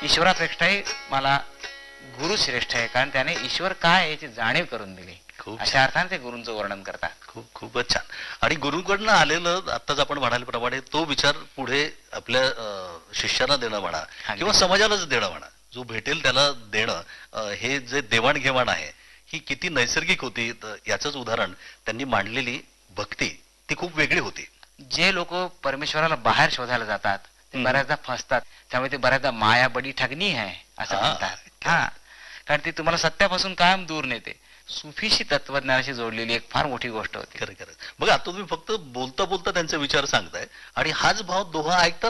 ईश्वरापेक्षाही मला गुरु श्रेष्ठ आहे, कारण त्याने ईश्वर काय याची जाणीव करून दिली. अशा अर्थाने ते गुरूंचं वर्णन करतात. खूपच छान. आणि गुरुकडनं आलेलं आत्ताच आपण म्हणाल्याप्रमाणे तो विचार पुढे आपल्या शिष्याला देणं म्हणा किंवा समाजालाच देणं म्हणा, जो भेटेल त्याला देणं, हे जे देवाणघेवाण आहे ही किती नैसर्गिक होती याचंच उदाहरण त्यांनी मांडलेली भक्ती ती खूप वेगळी होती. जे लोक परमेश्वराला बाहेर शोधायला जातात ते बऱ्याचदा फसतात, त्यामुळे ते बऱ्याचदा माया बडी ठगणी आहे असं म्हणतात. हा, कारण ती तुम्हाला सत्यापासून कायम दूर नेते. सुफीशी तत्वज्ञानाशी जोडलेली एक फार मोठी गोष्ट होती. खरं खरं. बघा आता तुम्ही फक्त बोलता बोलता त्यांचे विचार सांगताय आणि हाच भाव दोहा ऐकता